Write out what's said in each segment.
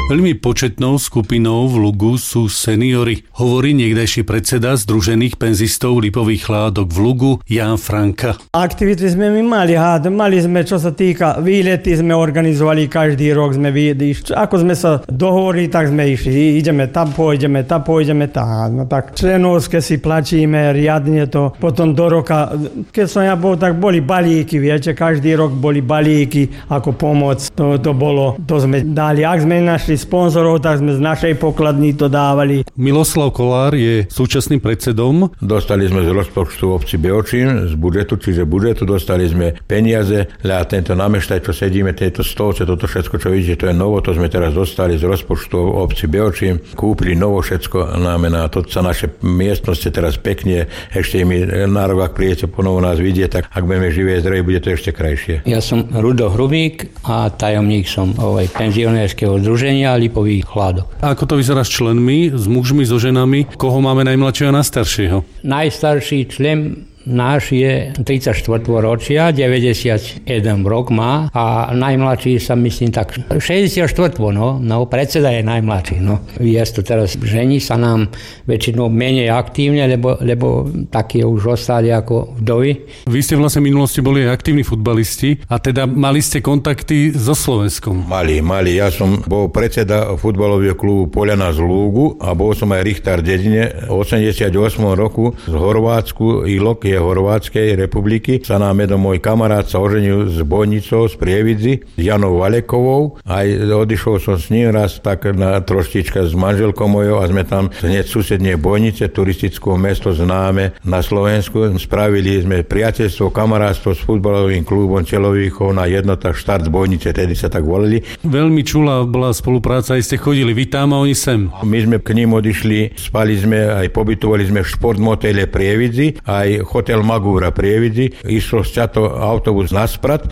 Veľmi početnou skupinou v Lugu sú seniori, hovorí niekdajší predseda Združených penzistov Lipových Hládok v Lugu Jan Franka. Aktivity sme my mali sme, čo sa týka výlety, sme organizovali každý rok, sme išli. Ako sme sa dohovorili, tak sme išli. Ideme tam, pôjdeme tam. No tak členovské si plačíme riadne to. Potom do roka, keď som ja bol, tak boli balíky, viete, každý rok boli balíky ako pomoc. To bolo, to sme dali. Ak sme našli sponzorov, tak sme z našej pokladní to dávali. Miloslav Kolár je súčasným predsedom. Dostali sme z rozpočtu obci Beočín, z budžetu, dostali sme peniaze, a tento nameštaj, čo sedíme, tieto stolce, toto všetko, čo vidíte, to je novo, to sme teraz dostali z rozpočtu obci Beočín, kúpili novo všetko, znamená, to sa naše miestnosti teraz pekne, ešte mi na rok, ak prídete ponovu nás vidieť, tak ak budeme živé zdraví, bude to ešte krajšie. Ja som Rudo Hrubík a tajomník som penzionérskeho združenia Lipových Hládok. A ako to vyzerá s členmi, s mužmi, so ženami? Koho máme najmladšieho a najstaršieho? Najstarší člen náš je 34 ročia, 91 rok má a najmladší sa myslím tak 64, no predseda je najmladší, no. Je to teraz žení sa nám väčšinou menej aktívne, lebo takí už ostali ako vdovy. Vy ste vlastne v minulosti boli aktívni futbalisti a teda mali ste kontakty so Slovenskom. Mali. Ja som bol predseda futbalového klubu Poľana z Lúgu a bol som aj richtár dedine. V 88 roku z Horvátsku Ilok je Horvátskej republiky sa nám môj kamarát sa oženil s bojnicou z Prievidzi, s Janou Valekovou. Aj odišol som s ním raz tak na troštička s manželkou mojou a sme tam hneď susedne Bojnice, turistické mesto známe na Slovensku. Spravili sme priateľstvo, kamarátstvo s futbalovým klubom Telovýchovná jednota Štart z Bojnice, tedy sa tak volili. Veľmi čulá bola spolupráca, aj ste chodili vy tam a oni sem. My sme k ním odišli, spali sme, aj pobytovali sme v šport motele Prievidzi, aj hotel Magúra Prievidzi. Išlo sťato autobus na Sprat,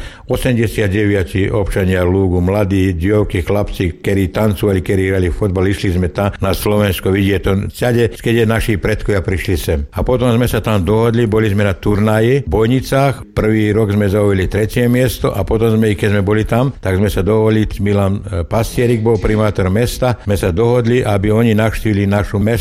89 občania Lúgu, mladí, dievky, chlapci, ktorí tancovali, ktorí hrali fotbal, išli sme tam na Slovensko vidieť to. Všade, keď naši predkovia prišli sem. A potom sme sa tam dohodli, boli sme na turnaji v Bojnicách. Prvý rok sme zaujali 3. miesto a potom keď sme boli tam, tak sme sa dohodli, Milan Pastierik bol primátor mesta, sme sa dohodli, aby oni navštívili našu